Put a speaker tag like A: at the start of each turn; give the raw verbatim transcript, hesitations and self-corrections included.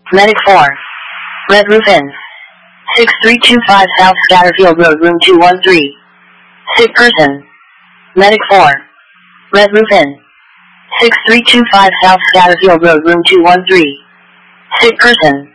A: Medic four. Red Roof Inn. six three two five South Scatterfield Road, room two one three. Sick person. Medic four. Red Roof Inn. six three two five South Scatterfield Road, room two one three. Sick person.